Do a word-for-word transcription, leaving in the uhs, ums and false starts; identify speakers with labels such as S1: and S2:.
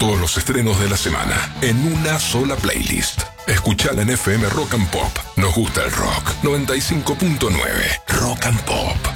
S1: todos los estrenos de la semana en una sola playlist. Escuchala en F M Rock and Pop. Nos gusta el rock. noventa y cinco punto nueve Rock and Pop.